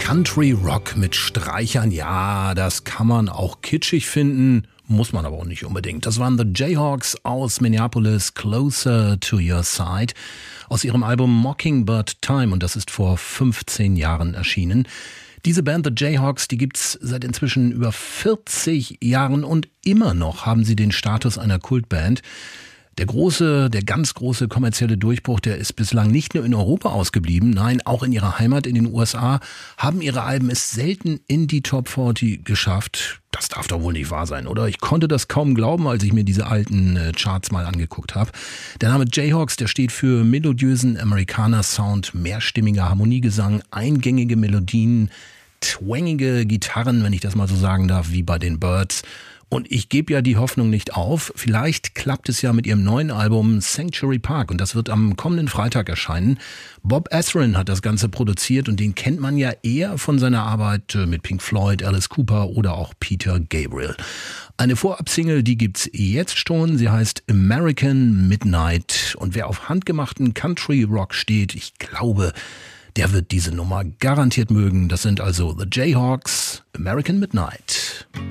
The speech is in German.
Country Rock mit Streichern, ja, das kann man auch kitschig finden, muss man aber auch nicht unbedingt. Das waren The Jayhawks aus Minneapolis, Closer to Your Side, aus ihrem Album Mockingbird Time, und das ist vor 15 Jahren erschienen. Diese Band The Jayhawks, die gibt's seit inzwischen über 40 Jahren und immer noch haben sie den Status einer Kultband. Der ganz große kommerzielle Durchbruch, der ist bislang nicht nur in Europa ausgeblieben, nein, auch in ihrer Heimat in den USA haben ihre Alben es selten in die Top 40 geschafft. Das darf doch wohl nicht wahr sein, oder? Ich konnte das kaum glauben, als ich mir diese alten Charts mal angeguckt habe. Der Name Jayhawks, der steht für melodiösen Amerikaner-Sound, mehrstimmiger Harmoniegesang, eingängige Melodien, twangige Gitarren, wenn ich das mal so sagen darf, wie bei den Byrds. Und ich gebe ja die Hoffnung nicht auf. Vielleicht klappt es ja mit ihrem neuen Album Sanctuary Park. Und das wird am kommenden Freitag erscheinen. Bob Ezrin hat das Ganze produziert und den kennt man ja eher von seiner Arbeit mit Pink Floyd, Alice Cooper oder auch Peter Gabriel. Eine Vorabsingle, die gibt's jetzt schon. Sie heißt American Midnight. Und wer auf handgemachten Country Rock steht, ich glaube, der wird diese Nummer garantiert mögen. Das sind also The Jayhawks, American Midnight.